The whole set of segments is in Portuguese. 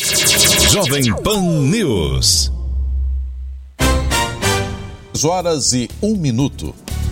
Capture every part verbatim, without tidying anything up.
Jovem Pan News. Horas e um minuto.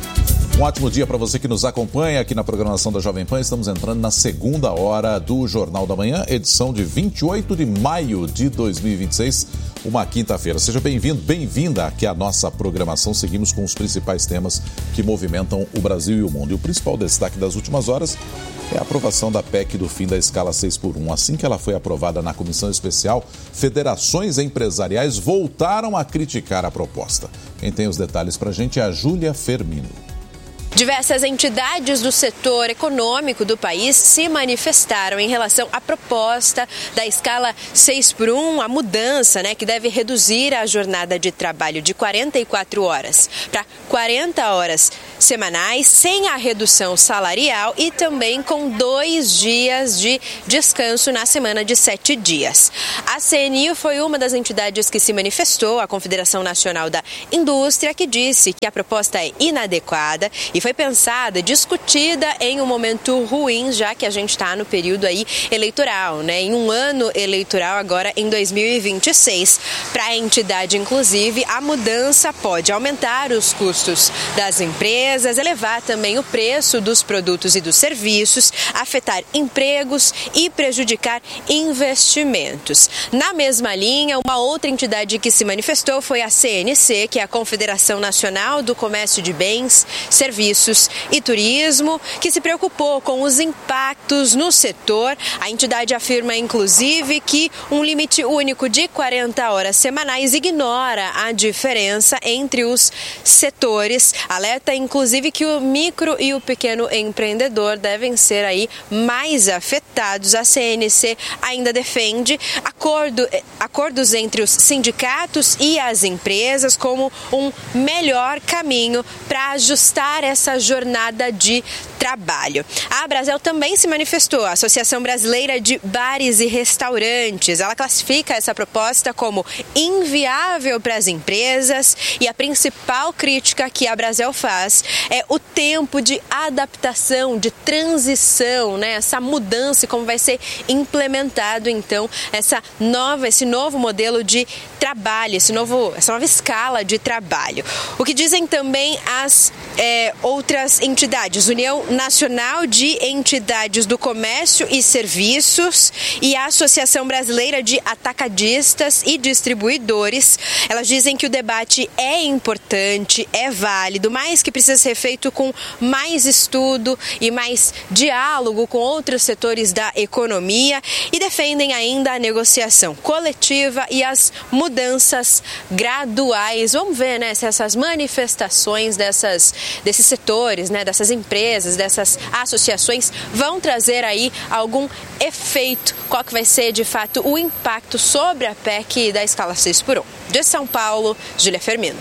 Um ótimo dia para você que nos acompanha aqui na programação da Jovem Pan. Estamos entrando na segunda hora do Jornal da Manhã, edição de vinte e oito de maio de dois mil e vinte e seis, uma quinta-feira. Seja bem-vindo, bem-vinda aqui à nossa programação. Seguimos com os principais temas que movimentam o Brasil e o mundo. E o principal destaque das últimas horas é a aprovação da P E C do fim da escala seis por um. Assim que ela foi aprovada na comissão especial, federações empresariais voltaram a criticar a proposta. Quem tem os detalhes para a gente é a Júlia Fermino. Diversas entidades do setor econômico do país se manifestaram em relação à proposta da escala seis por um, a mudança, né, que deve reduzir a jornada de trabalho de quarenta e quatro horas para quarenta horas semanais, sem a redução salarial e também com dois dias de descanso na semana de sete dias. A C N I foi uma das entidades que se manifestou, a Confederação Nacional da Indústria, que disse que a proposta é inadequada e foi pensada, discutida em um momento ruim, já que a gente está no período aí eleitoral, né? Em um ano eleitoral agora em dois mil e vinte e seis. Para a entidade, inclusive, a mudança pode aumentar os custos das empresas, elevar também o preço dos produtos e dos serviços, afetar empregos e prejudicar investimentos. Na mesma linha, uma outra entidade que se manifestou foi a C N C, que é a Confederação Nacional do Comércio de Bens, Serviços e Turismo, que se preocupou com os impactos no setor. A entidade afirma, inclusive, que um limite único de quarenta horas semanais ignora a diferença entre os setores. Alerta, inclusive, que o micro e o pequeno empreendedor devem ser aí mais afetados. A C N C ainda defende acordo, acordos entre os sindicatos e as empresas como um melhor caminho para ajustar essa jornada de trabalho. A Abrazel também se manifestou, a Associação Brasileira de Bares e Restaurantes. Ela classifica essa proposta como inviável para as empresas e a principal crítica que a Abrazel faz é o tempo de adaptação, de transição, né? Essa mudança e como vai ser implementado então essa nova, esse novo modelo de trabalho, esse novo, essa nova escala de trabalho. O que dizem também as é, outras entidades, União Nacional de Entidades do Comércio e Serviços e a Associação Brasileira de Atacadistas e Distribuidores. Elas dizem que o debate é importante, é válido, mas que precisa ser feito com mais estudo e mais diálogo com outros setores da economia e defendem ainda a negociação coletiva e as mudanças graduais. Vamos ver, né, se essas manifestações dessas, desses setores, né, dessas empresas, dessas associações vão trazer aí algum efeito, qual que vai ser de fato o impacto sobre a P E C da escala seis por um. De São Paulo, Júlia Fermino.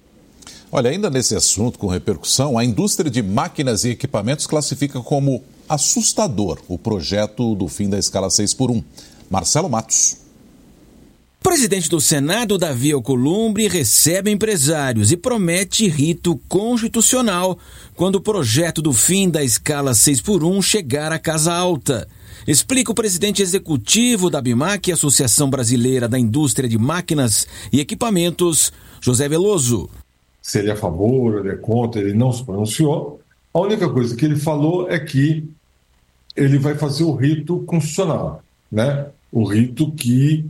Olha, ainda nesse assunto com repercussão, a indústria de máquinas e equipamentos classifica como assustador o projeto do fim da escala seis por um. Marcelo Matos. O presidente do Senado, Davi Alcolumbre, recebe empresários e promete rito constitucional quando o projeto do fim da escala seis por um chegar à Casa Alta. Explica o presidente executivo da ABIMAQ, Associação Brasileira da Indústria de Máquinas e Equipamentos, José Veloso. Se ele é a favor, ele é contra, ele não se pronunciou. A única coisa que ele falou é que ele vai fazer o rito constitucional, né? O rito que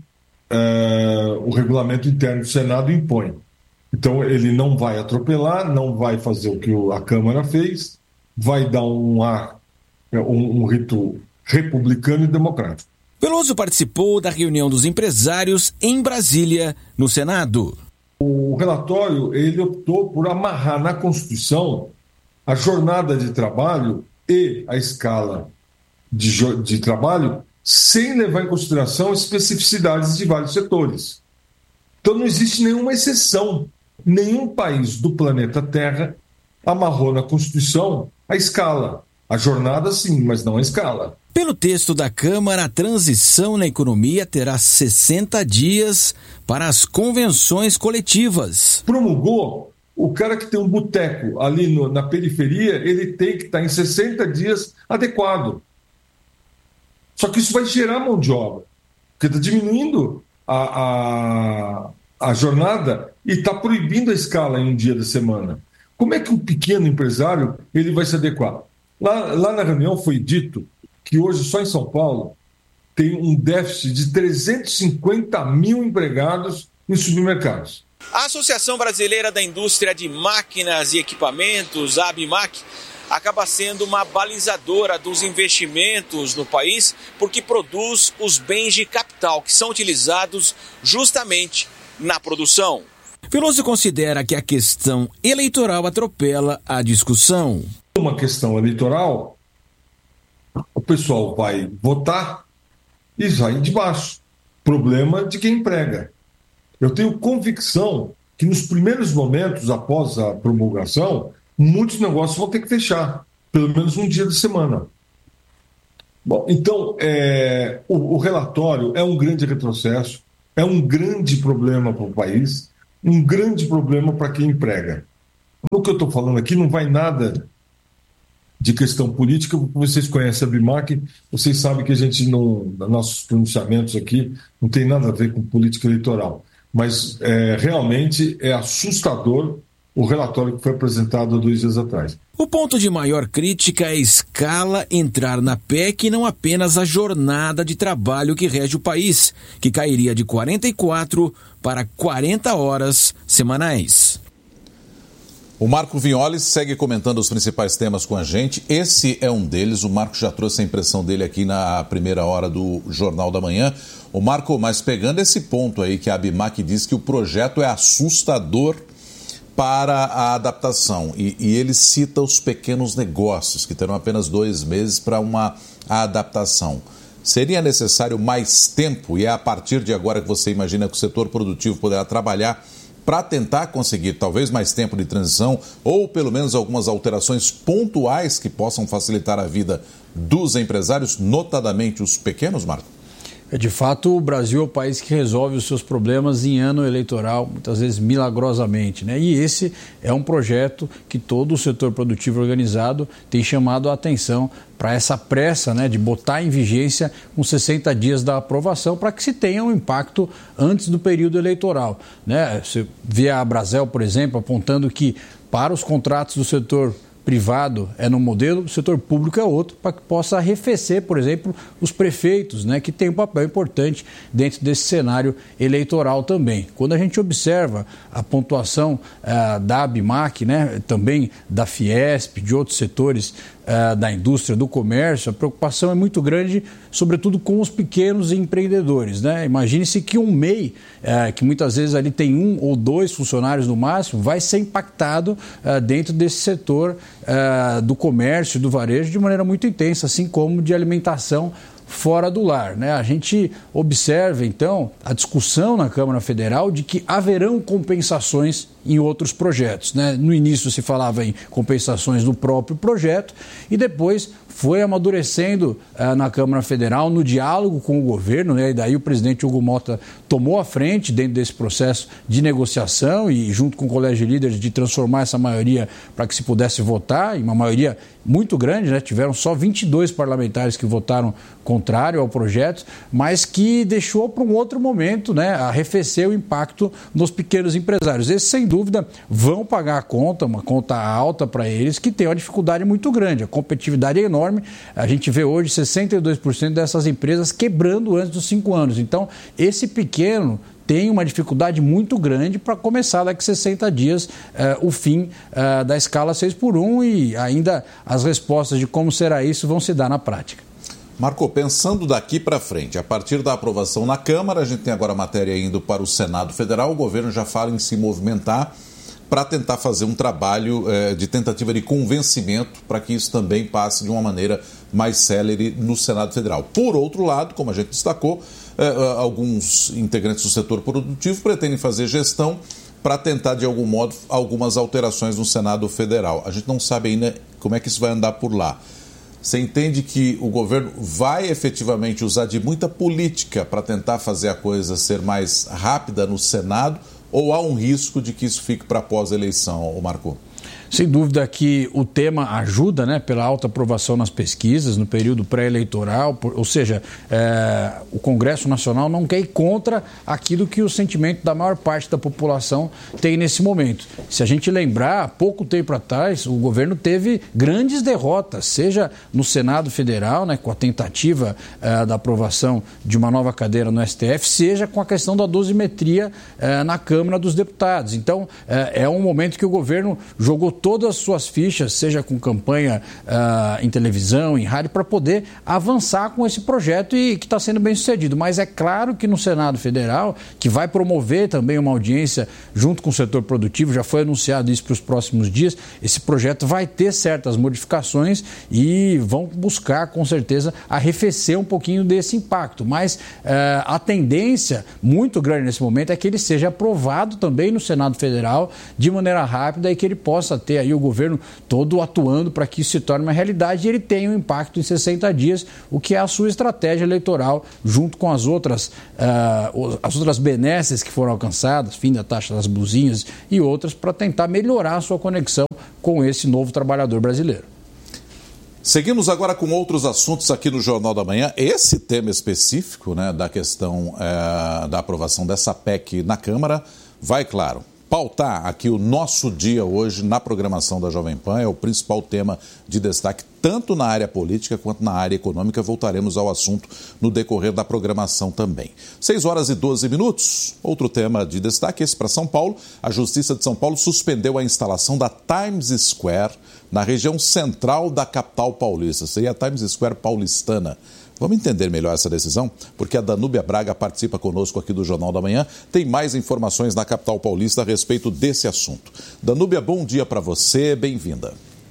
uh, o regulamento interno do Senado impõe. Então ele não vai atropelar, não vai fazer o que a Câmara fez, vai dar um ar, um, um rito republicano e democrático. Veloso participou da reunião dos empresários em Brasília, no Senado. O relatório ele optou por amarrar na Constituição a jornada de trabalho e a escala de, de trabalho sem levar em consideração especificidades de vários setores. Então não existe nenhuma exceção. Nenhum país do planeta Terra amarrou na Constituição a escala. A jornada sim, mas não a escala. Pelo texto da Câmara, a transição na economia terá sessenta dias para as convenções coletivas. Promulgou, o cara que tem um boteco ali no, na periferia, ele tem que estar em sessenta dias adequado. Só que isso vai gerar mão de obra. porque está diminuindo a, a, a jornada e está proibindo a escala em um dia da semana. Como é que um pequeno empresário ele vai se adequar? Lá, lá na reunião foi dito que hoje só em São Paulo tem um déficit de trezentos e cinquenta mil empregados em supermercados. A Associação Brasileira da Indústria de Máquinas e Equipamentos, a ABIMAQ, acaba sendo uma balizadora dos investimentos no país porque produz os bens de capital que são utilizados justamente na produção. Veloso considera que a questão eleitoral atropela a discussão. Uma questão eleitoral, o pessoal vai votar e sai de baixo. Problema de quem emprega. Eu tenho convicção que nos primeiros momentos, após a promulgação, muitos negócios vão ter que fechar, pelo menos um dia de semana. Bom, então, é, o, o relatório é um grande retrocesso, é um grande problema para o país, um grande problema para quem emprega. O que eu estou falando aqui não vai nada de questão política, porque vocês conhecem a ABIMAQ, vocês sabem que a gente, não, nossos pronunciamentos aqui, não tem nada a ver com política eleitoral. Mas é, realmente é assustador o relatório que foi apresentado há dois dias atrás. O ponto de maior crítica é a escala entrar na P E C e não apenas a jornada de trabalho que rege o país, que cairia de quarenta e quatro para quarenta horas semanais. O Marco Vignoli segue comentando os principais temas com a gente. Esse é um deles. O Marco já trouxe a impressão dele aqui na primeira hora do Jornal da Manhã. O Marco, mas pegando esse ponto aí que a ABIMAQ diz que o projeto é assustador para a adaptação. E, e ele cita os pequenos negócios, que terão apenas dois meses para uma adaptação. Seria necessário mais tempo, e é a partir de agora que você imagina que o setor produtivo poderá trabalhar para tentar conseguir talvez mais tempo de transição ou pelo menos algumas alterações pontuais que possam facilitar a vida dos empresários, notadamente os pequenos, Marco? De fato, o Brasil é o país que resolve os seus problemas em ano eleitoral, muitas vezes milagrosamente, né? E esse é um projeto que todo o setor produtivo organizado tem chamado a atenção para essa pressa, né, de botar em vigência com sessenta dias da aprovação para que se tenha um impacto antes do período eleitoral, né? Você vê a Abrazel, por exemplo, apontando que para os contratos do setor privado é num modelo, o setor público é outro, para que possa arrefecer, por exemplo, os prefeitos, né, que tem um papel importante dentro desse cenário eleitoral também. Quando a gente observa a pontuação uh, da ABIMAQ, né, também da Fiesp, de outros setores uh, da indústria, do comércio, a preocupação é muito grande, sobretudo com os pequenos empreendedores, né? Imagine-se que um M E I, uh, que muitas vezes ali tem um ou dois funcionários no máximo, vai ser impactado uh, dentro desse setor Uh, do comércio, do varejo, de maneira muito intensa, assim como de alimentação fora do lar, né? A gente observa, então, a discussão na Câmara Federal de que haverão compensações em outros projetos, né? No início se falava em compensações do próprio projeto e depois foi amadurecendo uh, na Câmara Federal, no diálogo com o governo, né? E daí o presidente Hugo Mota tomou a frente dentro desse processo de negociação e junto com o colégio de líderes de transformar essa maioria para que se pudesse votar, e uma maioria muito grande, né? Tiveram só vinte e dois parlamentares que votaram contrário ao projeto, mas que deixou para um outro momento, né, arrefecer o impacto nos pequenos empresários. Esses, sem dúvida, vão pagar a conta, uma conta alta para eles, que tem uma dificuldade muito grande. A competitividade é enorme. A gente vê hoje sessenta e dois por cento dessas empresas quebrando antes dos cinco anos. Então, esse pequeno tem uma dificuldade muito grande para começar daqui a sessenta dias eh, o fim eh, da escala seis por um e ainda as respostas de como será isso vão se dar na prática. Marco, pensando daqui para frente, a partir da aprovação na Câmara, a gente tem agora a matéria indo para o Senado Federal, o governo já fala em se movimentar para tentar fazer um trabalho eh, de tentativa de convencimento para que isso também passe de uma maneira mais célere no Senado Federal. Por outro lado, como a gente destacou, eh, alguns integrantes do setor produtivo pretendem fazer gestão para tentar, de algum modo, algumas alterações no Senado Federal. A gente não sabe ainda como é que isso vai andar por lá. Você entende que o governo vai efetivamente usar de muita política para tentar fazer a coisa ser mais rápida no Senado ou há um risco de que isso fique para pós-eleição, Marco? Sem dúvida que o tema ajuda, né, pela alta aprovação nas pesquisas, no período pré-eleitoral, ou seja, é, o Congresso Nacional não quer ir contra aquilo que o sentimento da maior parte da população tem nesse momento. Se a gente lembrar, há pouco tempo atrás, o governo teve grandes derrotas, seja no Senado Federal, né, com a tentativa é, da aprovação de uma nova cadeira no S T F, seja com a questão da dosimetria é, na Câmara dos Deputados. Então, é, é um momento que o governo jogou todas as suas fichas, seja com campanha uh, em televisão, em rádio, para poder avançar com esse projeto e que está sendo bem sucedido. Mas é claro que no Senado Federal, que vai promover também uma audiência junto com o setor produtivo, já foi anunciado isso para os próximos dias, esse projeto vai ter certas modificações e vão buscar, com certeza, arrefecer um pouquinho desse impacto. Mas uh, a tendência muito grande nesse momento é que ele seja aprovado também no Senado Federal de maneira rápida e que ele possa ter aí o governo todo atuando para que isso se torne uma realidade e ele tenha um impacto em sessenta dias, o que é a sua estratégia eleitoral, junto com as outras, uh, as outras benesses que foram alcançadas, fim da taxa das blusinhas e outras, para tentar melhorar a sua conexão com esse novo trabalhador brasileiro. Seguimos agora com outros assuntos aqui no Jornal da Manhã. Esse tema específico, né, da questão é, da aprovação dessa P E C na Câmara vai, claro, pautar aqui o nosso dia hoje na programação da Jovem Pan. É o principal tema de destaque, tanto na área política quanto na área econômica. Voltaremos ao assunto no decorrer da programação também. seis horas e doze minutos. Outro tema de destaque, esse para São Paulo. A Justiça de São Paulo suspendeu a instalação da Times Square na região central da capital paulista. Seria a Times Square paulistana. Vamos entender melhor essa decisão? Porque a Danúbia Braga participa conosco aqui do Jornal da Manhã. Tem mais informações na capital paulista a respeito desse assunto. Danúbia, bom dia para você, bem-vinda.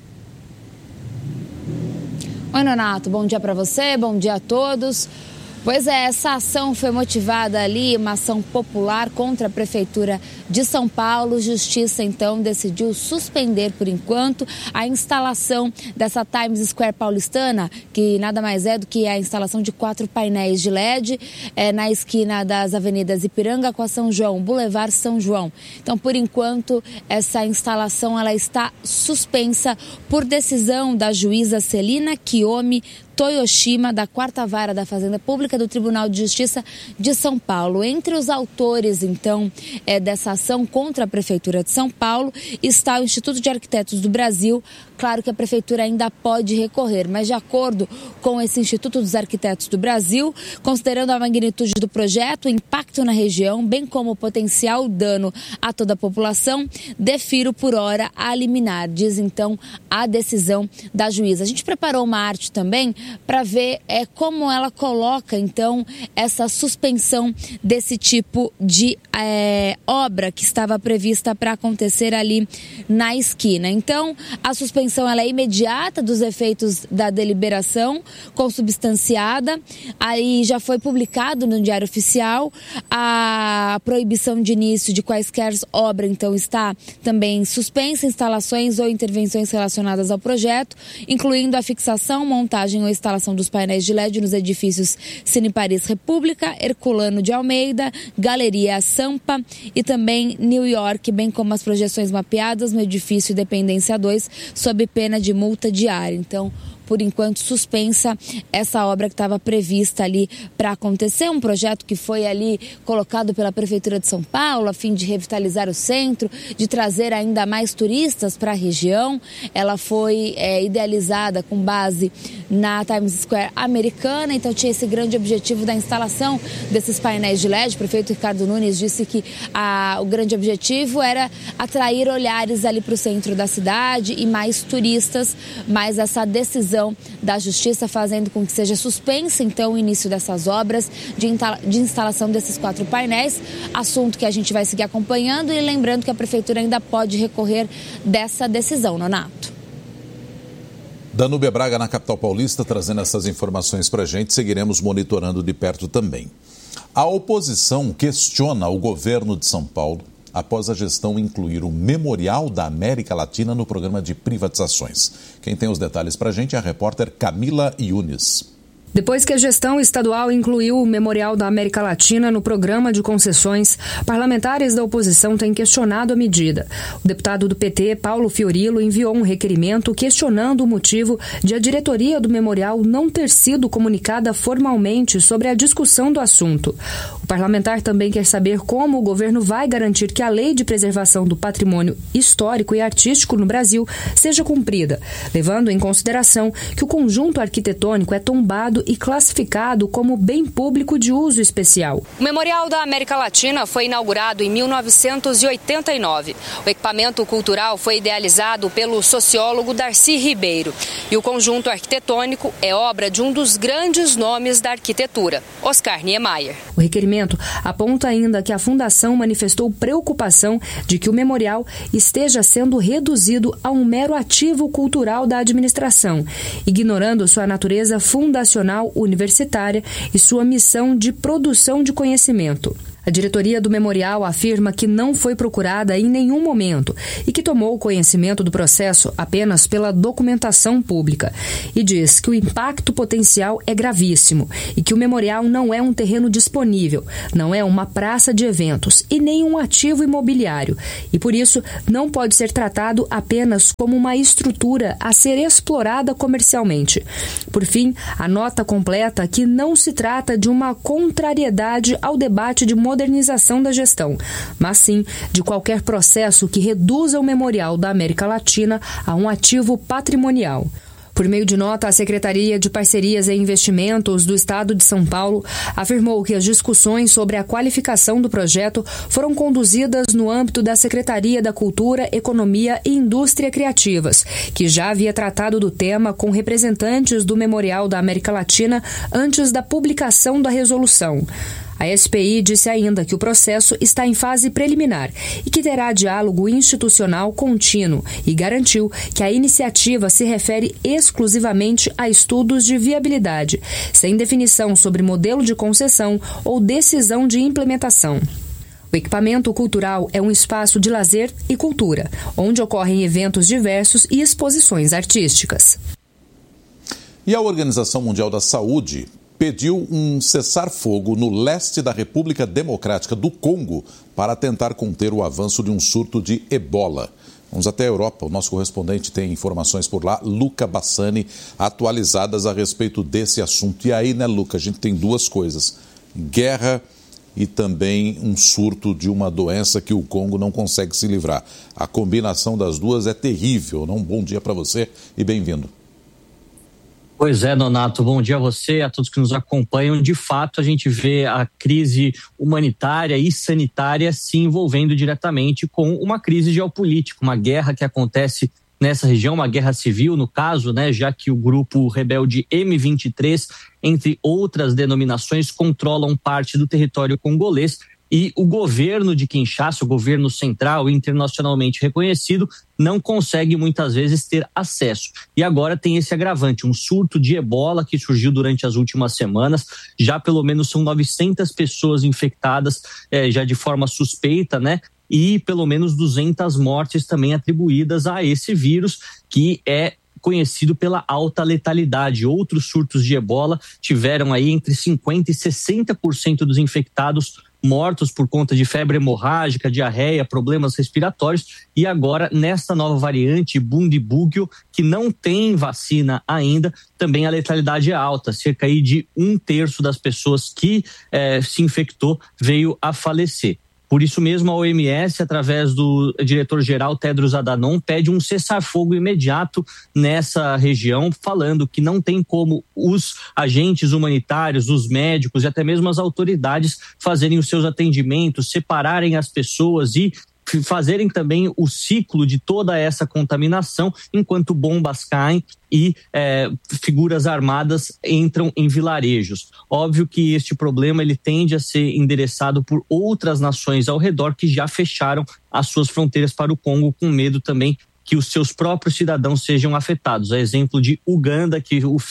Oi, Nonato, bom dia para você, bom dia a todos. Pois é, essa ação foi motivada ali, uma ação popular contra a Prefeitura de São Paulo. Justiça, então, decidiu suspender, por enquanto, a instalação dessa Times Square paulistana, que nada mais é do que a instalação de quatro painéis de L E D é, na esquina das avenidas Ipiranga com a São João, Boulevard São João. Então, por enquanto, essa instalação ela está suspensa por decisão da juíza Celina Kiyomi Toyoshima, da quarta vara da Fazenda Pública do Tribunal de Justiça de São Paulo. Entre os autores, então, é, dessa ação contra a Prefeitura de São Paulo está o Instituto de Arquitetos do Brasil. Claro que a Prefeitura ainda pode recorrer, mas de acordo com esse Instituto dos Arquitetos do Brasil, considerando a magnitude do projeto, o impacto na região, bem como o potencial dano a toda a população, defiro por hora a liminar, diz então a decisão da juíza. A gente preparou uma arte também para ver é, como ela coloca, então, essa suspensão desse tipo de é, obra que estava prevista para acontecer ali na esquina. Então, a suspensão ela é imediata dos efeitos da deliberação consubstanciada. Aí já foi publicado no Diário Oficial. A proibição de início de quaisquer obras, então, está também suspensa, instalações ou intervenções relacionadas ao projeto, incluindo a fixação, montagem ou instalação dos painéis de L E D nos edifícios Cine Paris República, Herculano de Almeida, Galeria Sampa e também New York, bem como as projeções mapeadas no edifício Dependência dois, sob pena de multa diária. Então, por enquanto, suspensa essa obra que estava prevista ali para acontecer, um projeto que foi ali colocado pela Prefeitura de São Paulo a fim de revitalizar o centro, de trazer ainda mais turistas para a região. Ela foi é, idealizada com base na Times Square americana, então tinha esse grande objetivo da instalação desses painéis de L E D. O prefeito Ricardo Nunes disse que a, o grande objetivo era atrair olhares ali para o centro da cidade e mais turistas, mas essa decisão da Justiça fazendo com que seja suspensa, então, o início dessas obras de, de instalação desses quatro painéis, assunto que a gente vai seguir acompanhando e lembrando que a Prefeitura ainda pode recorrer dessa decisão, Nonato. Danúbia Braga na capital paulista trazendo essas informações para a gente, seguiremos monitorando de perto também. A oposição questiona o governo de São Paulo após a gestão incluir o Memorial da América Latina no programa de privatizações. Quem tem os detalhes para a gente é a repórter Camila Yunes. Depois que a gestão estadual incluiu o Memorial da América Latina no programa de concessões, parlamentares da oposição têm questionado a medida. O deputado do P T, Paulo Fiorilo, enviou um requerimento questionando o motivo de a diretoria do memorial não ter sido comunicada formalmente sobre a discussão do assunto. O parlamentar também quer saber como o governo vai garantir que a Lei de Preservação do Patrimônio Histórico e Artístico no Brasil seja cumprida, levando em consideração que o conjunto arquitetônico é tombado e classificado como bem público de uso especial. O Memorial da América Latina foi inaugurado em mil novecentos e oitenta e nove. O equipamento cultural foi idealizado pelo sociólogo Darcy Ribeiro. E o conjunto arquitetônico é obra de um dos grandes nomes da arquitetura, Oscar Niemeyer. O requerimento aponta ainda que a Fundação manifestou preocupação de que o memorial esteja sendo reduzido a um mero ativo cultural da administração, ignorando sua natureza fundacional universitária e sua missão de produção de conhecimento. A diretoria do memorial afirma que não foi procurada em nenhum momento e que tomou conhecimento do processo apenas pela documentação pública e diz que o impacto potencial é gravíssimo e que o memorial não é um terreno disponível, não é uma praça de eventos e nem um ativo imobiliário e, por isso, não pode ser tratado apenas como uma estrutura a ser explorada comercialmente. Por fim, a nota completa que não se trata de uma contrariedade ao debate de modernização da gestão, mas sim de qualquer processo que reduza o Memorial da América Latina a um ativo patrimonial. Por meio de nota, a Secretaria de Parcerias e Investimentos do Estado de São Paulo afirmou que as discussões sobre a qualificação do projeto foram conduzidas no âmbito da Secretaria da Cultura, Economia e Indústria Criativas, que já havia tratado do tema com representantes do Memorial da América Latina antes da publicação da resolução. A S P I disse ainda que o processo está em fase preliminar e que terá diálogo institucional contínuo e garantiu que a iniciativa se refere exclusivamente a estudos de viabilidade, sem definição sobre modelo de concessão ou decisão de implementação. O equipamento cultural é um espaço de lazer e cultura, onde ocorrem eventos diversos e exposições artísticas. E a Organização Mundial da Saúde pediu um cessar-fogo no leste da República Democrática do Congo para tentar conter o avanço de um surto de ebola. Vamos até a Europa. O nosso correspondente tem informações por lá, Luca Bassani, atualizadas a respeito desse assunto. E aí, né, Luca, a gente tem duas coisas: guerra e também um surto de uma doença que o Congo não consegue se livrar. A combinação das duas é terrível. Um bom dia para você e bem-vindo. Pois é, Donato, bom dia a você, a todos que nos acompanham. De fato, a gente vê a crise humanitária e sanitária se envolvendo diretamente com uma crise geopolítica, uma guerra que acontece nessa região, uma guerra civil, no caso, né, já que o grupo rebelde M vinte e três, entre outras denominações, controlam parte do território congolês. E o governo de Kinshasa, o governo central internacionalmente reconhecido, não consegue muitas vezes ter acesso. E agora tem esse agravante, um surto de ebola que surgiu durante as últimas semanas. Já pelo menos são novecentas pessoas infectadas é, já de forma suspeita, né? E pelo menos duzentas mortes também atribuídas a esse vírus, que é conhecido pela alta letalidade. Outros surtos de ebola tiveram aí entre cinquenta por cento e sessenta por cento dos infectados mortos por conta de febre hemorrágica, diarreia, problemas respiratórios, e agora nesta nova variante Bundibugyo, que não tem vacina ainda, também a letalidade é alta, cerca aí de um terço das pessoas que eh, se infectou veio a falecer. Por isso mesmo, a O M S, através do diretor-geral Tedros Adhanom, pede um cessar-fogo imediato nessa região, falando que não tem como os agentes humanitários, os médicos e até mesmo as autoridades fazerem os seus atendimentos, separarem as pessoas e fazerem também o ciclo de toda essa contaminação, enquanto bombas caem e é, figuras armadas entram em vilarejos. Óbvio que este problema ele tende a ser endereçado por outras nações ao redor que já fecharam as suas fronteiras para o Congo, com medo também que os seus próprios cidadãos sejam afetados. A exemplo de Uganda, que o fez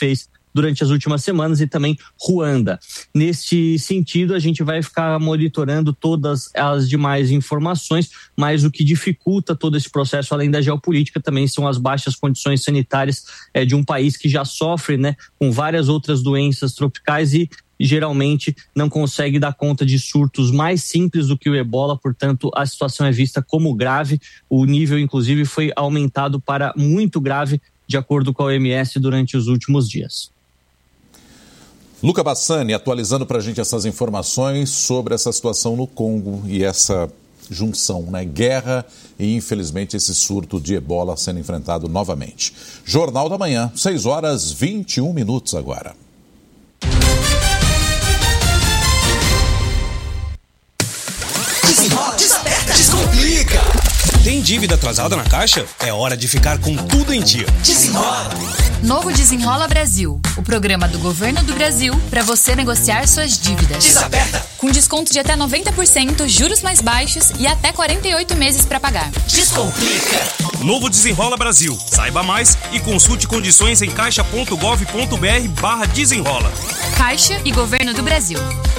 durante as últimas semanas, e também Ruanda. Neste sentido, a gente vai ficar monitorando todas as demais informações, mas o que dificulta todo esse processo, além da geopolítica, também são as baixas condições sanitárias é, de um país que já sofre, né, com várias outras doenças tropicais e geralmente não consegue dar conta de surtos mais simples do que o ebola, portanto a situação é vista como grave. O nível inclusive foi aumentado para muito grave, de acordo com a O M S, durante os últimos dias. Luca Bassani atualizando para a gente essas informações sobre essa situação no Congo e essa junção, né? Guerra e infelizmente esse surto de ebola sendo enfrentado novamente. Jornal da Manhã, seis horas e vinte e um minutos agora. Desenrola, desaperta, descomplica. Tem dívida atrasada na Caixa? É hora de ficar com tudo em dia. Desenrola. Novo Desenrola Brasil, o programa do Governo do Brasil para você negociar suas dívidas. Desaperta. Com desconto de até noventa por cento, juros mais baixos e até quarenta e oito meses para pagar. Descomplica. Novo Desenrola Brasil. Saiba mais e consulte condições em caixa ponto gov ponto br barra desenrola. Caixa e Governo do Brasil.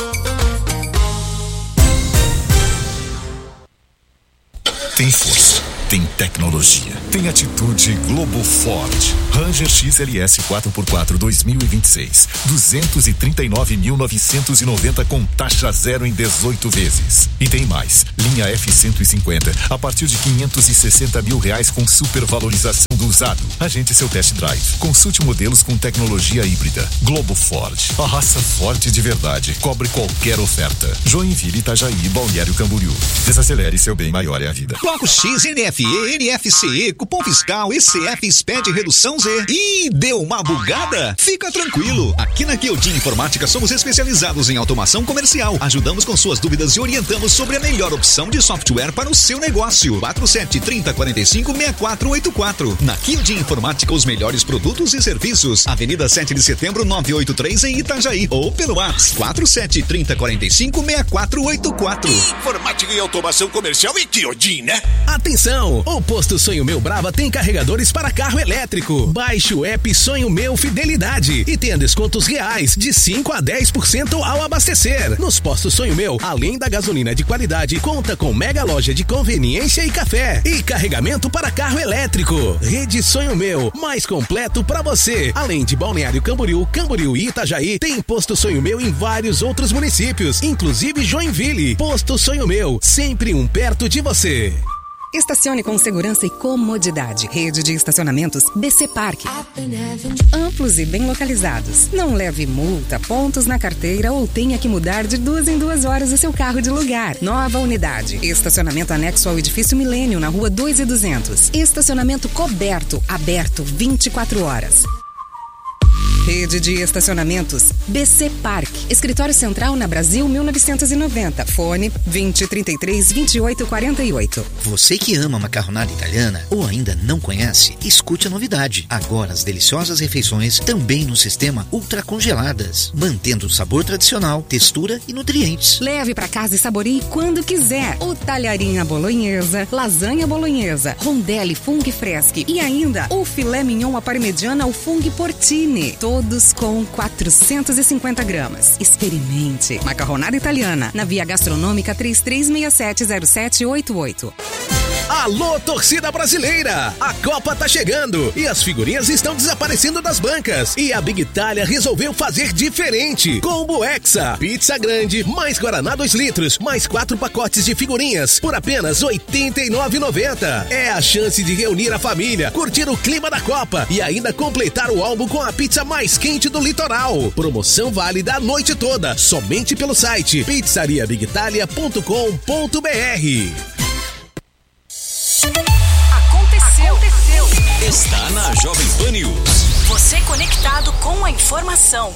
Tem força, tem tecnologia, tem atitude Globo Ford. Ranger X L S quatro por quatro dois mil e vinte e seis, duzentos e trinta e nove mil novecentos e noventa com taxa zero em dezoito vezes. E tem mais, linha F cento e cinquenta a partir de quinhentos e sessenta mil reais com supervalorização do usado. Agende seu test drive. Consulte modelos com tecnologia híbrida. Globo Ford, a raça forte de verdade, cobre qualquer oferta. Joinville, Itajaí, Balneário Camboriú. Desacelere, seu bem maior é a vida. Bloco X, N F E, N F C E, cupom fiscal, E C F, S P E D, redução Z. Ih, deu uma bugada? Fica tranquilo. Aqui na Kyodin Informática somos especializados em automação comercial. Ajudamos com suas dúvidas e orientamos sobre a melhor opção de software para o seu negócio. quatro sete, trinta, quarenta e cinco, sessenta e quatro oitenta e quatro. Na Kyodin Informática, os melhores produtos e serviços. Avenida sete de setembro, novecentos e oitenta e três em Itajaí. Ou pelo WhatsApp quatro sete, trinta, quarenta e cinco, sessenta e quatro oitenta e quatro. Informática e automação comercial e Kyodin, né? Atenção! O posto Sonho Meu Brava tem carregadores para carro elétrico. Baixe o app Sonho Meu Fidelidade e tenha descontos reais de cinco a dez por cento ao abastecer. Nos postos Sonho Meu, além da gasolina de qualidade, conta com mega loja de conveniência e café e carregamento para carro elétrico. Rede Sonho Meu, mais completo para você. Além de Balneário Camboriú, Camboriú e Itajaí, tem posto Sonho Meu em vários outros municípios, inclusive Joinville. Posto Sonho Meu, sempre um perto de você. Estacione com segurança e comodidade. Rede de estacionamentos B C Park. Amplos e bem localizados. Não leve multa, pontos na carteira ou tenha que mudar de duas em duas horas o seu carro de lugar. Nova unidade. Estacionamento anexo ao edifício Milênio, na rua dois e duzentos. Estacionamento coberto, aberto vinte e quatro horas. Rede de estacionamentos B C Park. Escritório Central na Brasil mil novecentos e noventa. Fone vinte, trinta e três, vinte e oito, quarenta e oito. Você que ama macarronada italiana ou ainda não conhece, escute a novidade. Agora as deliciosas refeições também no sistema ultra congeladas, mantendo o sabor tradicional, textura e nutrientes. Leve para casa e saboreie quando quiser. O talharinha bolonhesa, lasanha bolonhesa, rondelli funghi freschi e ainda o filé mignon à parmegiana ao funghi porcini. Todos com quatrocentos e cinquenta gramas. Experimente. Macarronada italiana, na Via Gastronômica três três seis sete zero sete oito oito. Alô, torcida brasileira! A Copa tá chegando e as figurinhas estão desaparecendo das bancas. E a Big Itália resolveu fazer diferente. Combo Hexa, pizza grande, mais Guaraná dois litros, mais quatro pacotes de figurinhas por apenas oitenta e nove reais e noventa centavos. É a chance de reunir a família, curtir o clima da Copa e ainda completar o álbum com a pizza mais quente do litoral. Promoção válida a noite toda, somente pelo site pizzaria big italia ponto com ponto b r. Aconteceu. Aconteceu. Está na Jovem Pan News. Você conectado com a informação.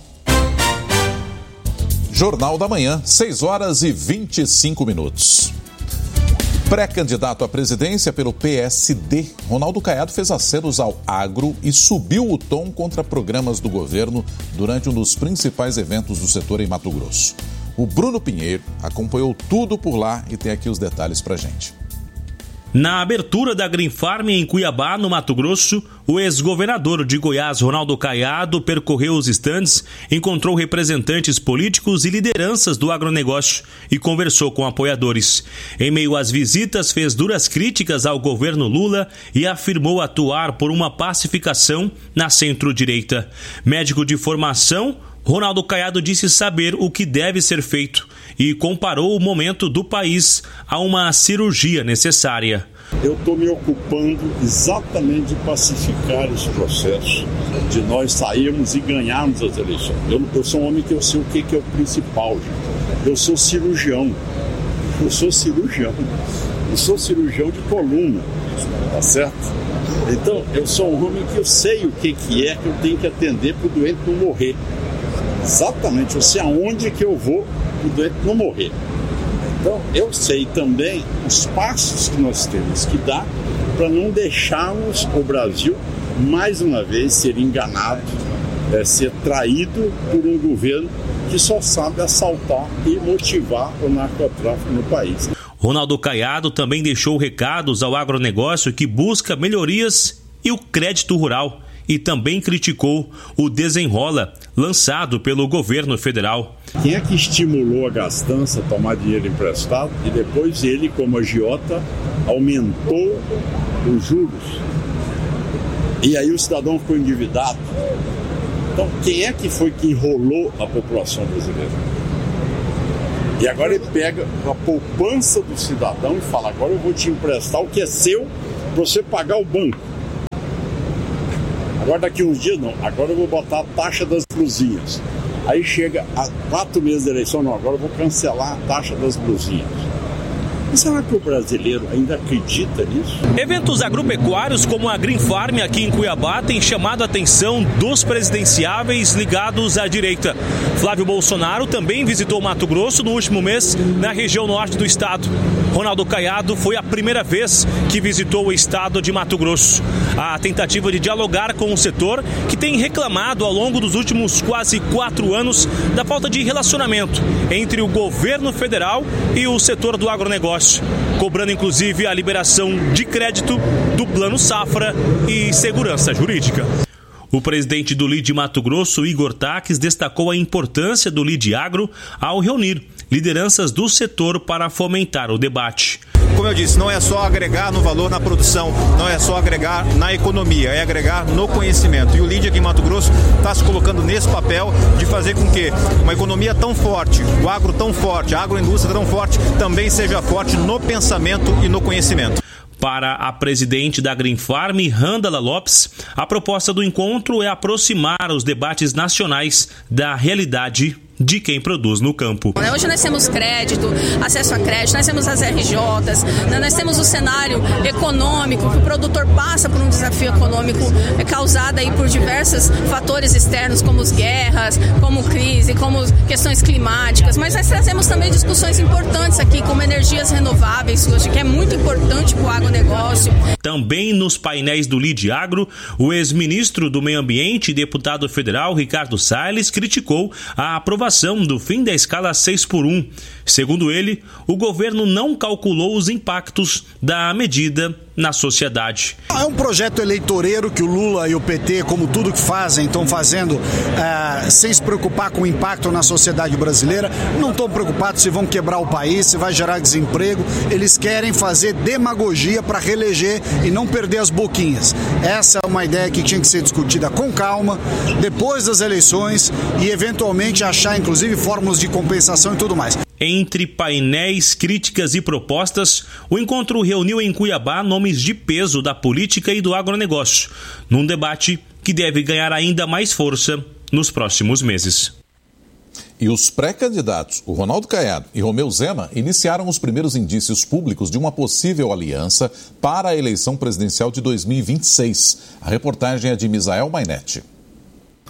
Jornal da Manhã, seis horas e vinte e cinco minutos. Pré-candidato à presidência pelo P S D, Ronaldo Caiado fez acenos ao agro e subiu o tom contra programas do governo durante um dos principais eventos do setor em Mato Grosso. O Bruno Pinheiro acompanhou tudo por lá e tem aqui os detalhes pra gente. Na abertura da Green Farm em Cuiabá, no Mato Grosso, o ex-governador de Goiás, Ronaldo Caiado, percorreu os estandes, encontrou representantes políticos e lideranças do agronegócio e conversou com apoiadores. Em meio às visitas, fez duras críticas ao governo Lula e afirmou atuar por uma pacificação na centro-direita. Médico de formação, Ronaldo Caiado disse saber o que deve ser feito e comparou o momento do país a uma cirurgia necessária. Eu estou me ocupando exatamente de pacificar esse processo, de nós sairmos e ganharmos as eleições. Eu, eu sou um homem que eu sei o que, que é o principal, gente. Eu sou cirurgião, eu sou cirurgião, eu sou cirurgião de coluna, tá certo? Então, eu sou um homem que eu sei o que, que é que eu tenho que atender para o doente não morrer. Exatamente, eu sei aonde é que eu vou para o doente não morrer. Então, eu sei também os passos que nós temos que dar para não deixarmos o Brasil, mais uma vez, ser enganado, é, ser traído por um governo que só sabe assaltar e motivar o narcotráfico no país. Ronaldo Caiado também deixou recados ao agronegócio que busca melhorias e o crédito rural. E também criticou o Desenrola, lançado pelo governo federal. Quem é que estimulou a gastança a tomar dinheiro emprestado e depois ele, como agiota, aumentou os juros? E aí o cidadão ficou endividado. Então, quem é que foi que enrolou a população brasileira? E agora ele pega a poupança do cidadão e fala, agora eu vou te emprestar o que é seu para você pagar o banco. Agora daqui uns dias não, agora eu vou botar a taxa das blusinhas. Aí chega a quatro meses da eleição, não, agora eu vou cancelar a taxa das blusinhas. E será que o brasileiro ainda acredita nisso? Eventos agropecuários como a Green Farm aqui em Cuiabá têm chamado a atenção dos presidenciáveis ligados à direita. Flávio Bolsonaro também visitou Mato Grosso no último mês, na região norte do estado. Ronaldo Caiado foi a primeira vez que visitou o estado de Mato Grosso. A tentativa de dialogar com o setor, que tem reclamado ao longo dos últimos quase quatro anos da falta de relacionamento entre o governo federal e o setor do agronegócio, cobrando inclusive a liberação de crédito do Plano Safra e segurança jurídica. O presidente do Lide Mato Grosso, Igor Taques, destacou a importância do Lide Agro ao reunir lideranças do setor para fomentar o debate. Como eu disse, não é só agregar no valor na produção, não é só agregar na economia, é agregar no conhecimento. E o Lide aqui em Mato Grosso está se colocando nesse papel de fazer com que uma economia tão forte, o agro tão forte, a agroindústria tão forte, também seja forte no pensamento e no conhecimento. Para a presidente da Green Farm, Randala Lopes, a proposta do encontro é aproximar os debates nacionais da realidade de quem produz no campo. Hoje nós temos crédito, acesso a crédito, nós temos as R Js, nós temos o cenário econômico, que o produtor passa por um desafio econômico causado aí por diversos fatores externos, como as guerras, como crise, como questões climáticas, mas nós trazemos também discussões importantes aqui, como energias renováveis, hoje, que é muito importante para o agronegócio. Também nos painéis do Lide Agro, o ex-ministro do Meio Ambiente e deputado federal, Ricardo Salles, criticou a aprovação do fim da escala seis por um. Segundo ele, o governo não calculou os impactos da medida na sociedade. É um projeto eleitoreiro que o Lula e o P T, como tudo que fazem, estão fazendo é, sem se preocupar com o impacto na sociedade brasileira. Não estão preocupados se vão quebrar o país, se vai gerar desemprego. Eles querem fazer demagogia para reeleger e não perder as boquinhas. Essa é uma ideia que tinha que ser discutida com calma, depois das eleições e eventualmente achar inclusive fórmulas de compensação e tudo mais. Entre painéis, críticas e propostas, o encontro reuniu em Cuiabá nomes de peso da política e do agronegócio, num debate que deve ganhar ainda mais força nos próximos meses. E os pré-candidatos, o Ronaldo Caiado e Romeu Zema, iniciaram os primeiros indícios públicos de uma possível aliança para a eleição presidencial de dois mil e vinte e seis. A reportagem é de Misael Mainetti.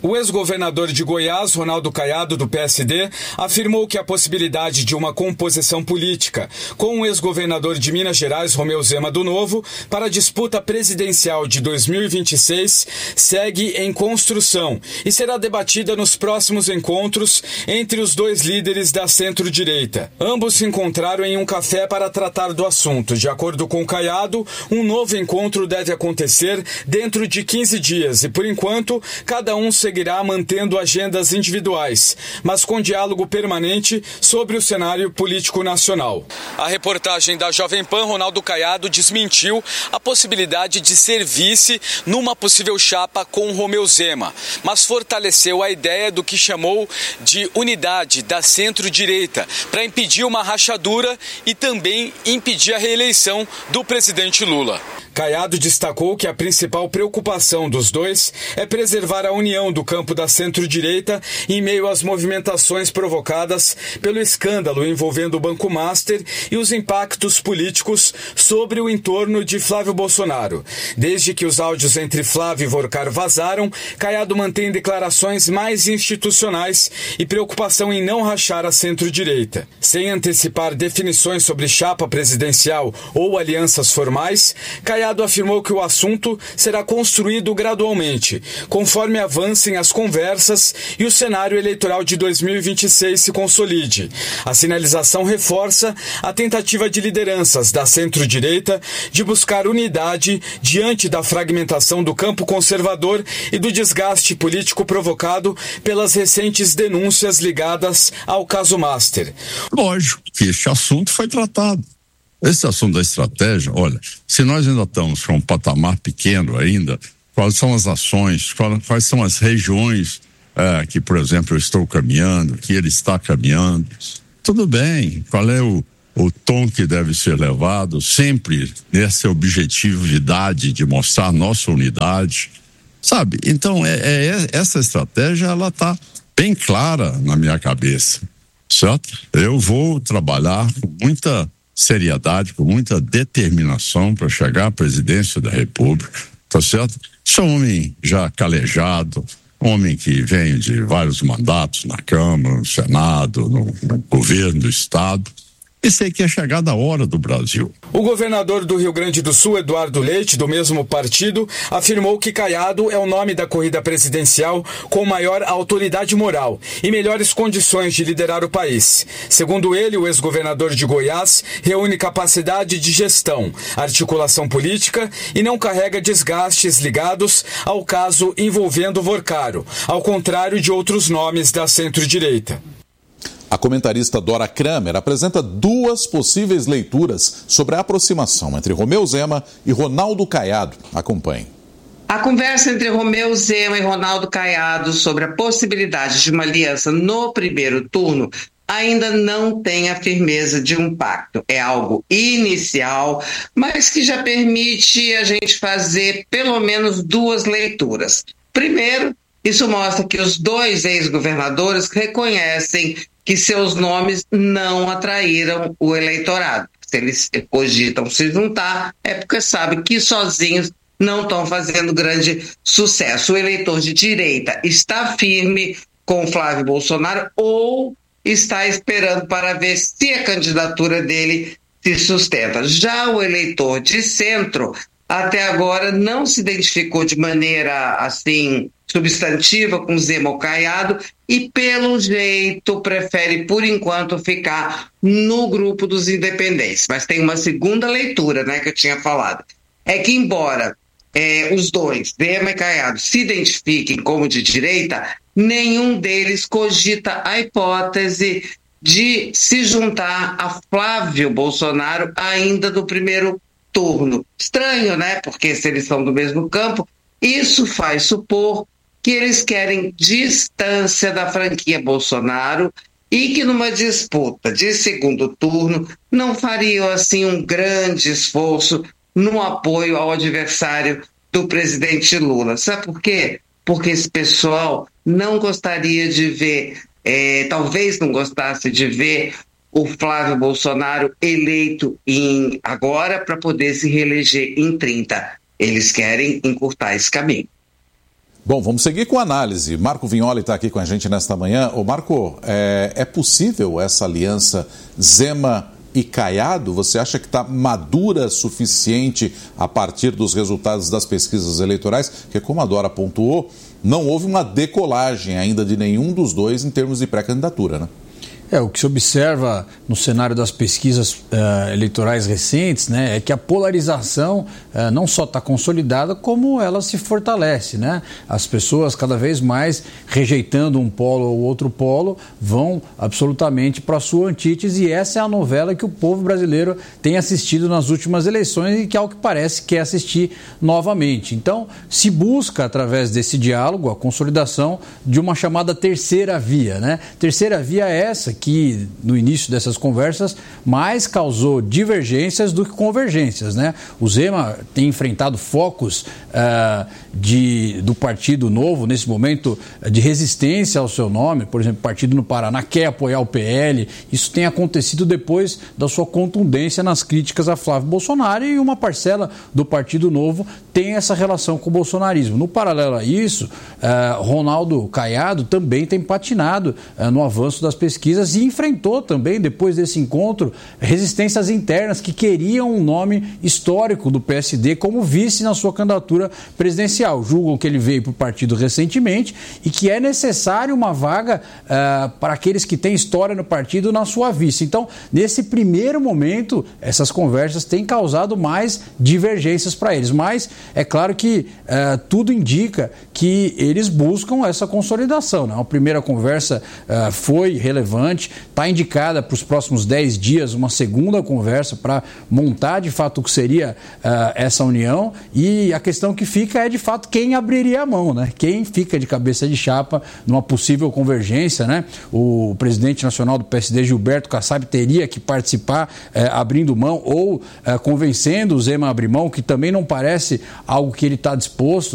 O ex-governador de Goiás, Ronaldo Caiado, do P S D, afirmou que a possibilidade de uma composição política com o ex-governador de Minas Gerais, Romeu Zema, do Novo, para a disputa presidencial de dois mil e vinte e seis segue em construção e será debatida nos próximos encontros entre os dois líderes da centro-direita. Ambos se encontraram em um café para tratar do assunto. De acordo com Caiado, um novo encontro deve acontecer dentro de quinze dias e, por enquanto, cada um seguirá seguirá mantendo agendas individuais, mas com diálogo permanente sobre o cenário político nacional. A reportagem da Jovem Pan, Ronaldo Caiado, desmentiu a possibilidade de ser vice numa possível chapa com Romeu Zema, mas fortaleceu a ideia do que chamou de unidade da centro-direita para impedir uma rachadura e também impedir a reeleição do presidente Lula. Caiado destacou que a principal preocupação dos dois é preservar a união do campo da centro-direita em meio às movimentações provocadas pelo escândalo envolvendo o Banco Master e os impactos políticos sobre o entorno de Flávio Bolsonaro. Desde que os áudios entre Flávio e Vorcar vazaram, Caiado mantém declarações mais institucionais e preocupação em não rachar a centro-direita. Sem antecipar definições sobre chapa presidencial ou alianças formais, Caiado afirmou que o assunto será construído gradualmente, conforme avancem as conversas e o cenário eleitoral de dois mil e vinte e seis se consolide. A sinalização reforça a tentativa de lideranças da centro-direita de buscar unidade diante da fragmentação do campo conservador e do desgaste político provocado pelas recentes denúncias ligadas ao caso Master. Lógico que este assunto foi tratado. Esse assunto da estratégia, olha, se nós ainda estamos com um patamar pequeno ainda, quais são as ações, quais são as regiões é, que, por exemplo, eu estou caminhando, que ele está caminhando, tudo bem, qual é o, o tom que deve ser levado, sempre nessa objetividade de mostrar nossa unidade, sabe? Então, é, é, essa estratégia, ela está bem clara na minha cabeça, certo? Eu vou trabalhar com muita seriedade, com muita determinação para chegar à presidência da República, tá certo? Sou um homem já calejado, homem que vem de vários mandatos na Câmara, no Senado, no, no governo do Estado. E sei que é chegada a hora do Brasil. O governador do Rio Grande do Sul, Eduardo Leite, do mesmo partido, afirmou que Caiado é o nome da corrida presidencial com maior autoridade moral e melhores condições de liderar o país. Segundo ele, o ex-governador de Goiás reúne capacidade de gestão, articulação política e não carrega desgastes ligados ao caso envolvendo Vorcaro, ao contrário de outros nomes da centro-direita. A comentarista Dora Kramer apresenta duas possíveis leituras sobre a aproximação entre Romeu Zema e Ronaldo Caiado. Acompanhe. A conversa entre Romeu Zema e Ronaldo Caiado sobre a possibilidade de uma aliança no primeiro turno ainda não tem a firmeza de um pacto. É algo inicial, mas que já permite a gente fazer pelo menos duas leituras. Primeiro, isso mostra que os dois ex-governadores reconhecem que seus nomes não atraíram o eleitorado. Se eles cogitam se juntar, é porque sabem que sozinhos não estão fazendo grande sucesso. O eleitor de direita está firme com Flávio Bolsonaro ou está esperando para ver se a candidatura dele se sustenta. Já o eleitor de centro, até agora, não se identificou de maneira assim substantiva com Zema ou Caiado e, pelo jeito, prefere, por enquanto, ficar no grupo dos independentes. Mas tem uma segunda leitura, né, que eu tinha falado. É que, embora é, os dois, Zema e Caiado, se identifiquem como de direita, nenhum deles cogita a hipótese de se juntar a Flávio Bolsonaro ainda do primeiro turno. Estranho, né? Porque se eles são do mesmo campo, isso faz supor que eles querem distância da franquia Bolsonaro e que numa disputa de segundo turno não fariam assim um grande esforço no apoio ao adversário do presidente Lula. Sabe por quê? Porque esse pessoal não gostaria de ver, é, talvez não gostasse de ver o Flávio Bolsonaro eleito em, agora para poder se reeleger em trinta. Eles querem encurtar esse caminho. Bom, vamos seguir com a análise. Marco Vignoli está aqui com a gente nesta manhã. Ô Marco, é, é possível essa aliança Zema e Caiado? Você acha que está madura suficiente a partir dos resultados das pesquisas eleitorais? Porque, como a Dora pontuou, não houve uma decolagem ainda de nenhum dos dois em termos de pré-candidatura, né? É, o que se observa no cenário das pesquisas uh, eleitorais recentes, né, é que a polarização uh, não só está consolidada, como ela se fortalece, né? As pessoas cada vez mais rejeitando um polo ou outro polo vão absolutamente para a sua antítese, e essa é a novela que o povo brasileiro tem assistido nas últimas eleições e que, ao que parece, quer assistir novamente. Então, se busca, através desse diálogo, a consolidação de uma chamada terceira via, né? Terceira via é essa que, no início dessas conversas, mais causou divergências do que convergências, né? O Zema tem enfrentado focos uh, de, do Partido Novo, nesse momento, de resistência ao seu nome. Por exemplo, o partido no Paraná quer apoiar o P L. Isso tem acontecido depois da sua contundência nas críticas a Flávio Bolsonaro, e uma parcela do Partido Novo tem essa relação com o bolsonarismo. No paralelo a isso, uh, Ronaldo Caiado também tem patinado uh, no avanço das pesquisas e enfrentou também, depois desse encontro, resistências internas que queriam um nome histórico do P S D como vice na sua candidatura presidencial. Julgam que ele veio para o partido recentemente e que é necessário uma vaga uh, para aqueles que têm história no partido na sua vice. Então, nesse primeiro momento, essas conversas têm causado mais divergências para eles. Mas é claro que uh, tudo indica que eles buscam essa consolidação, né? A primeira conversa uh, foi relevante. Está indicada para os próximos dez dias uma segunda conversa para montar de fato o que seria uh, essa união, e a questão que fica é de fato quem abriria a mão, né? Quem fica de cabeça de chapa numa possível convergência, né? O presidente nacional do P S D, Gilberto Kassab, teria que participar uh, abrindo mão ou uh, convencendo o Zema a abrir mão, que também não parece algo que ele está disposto.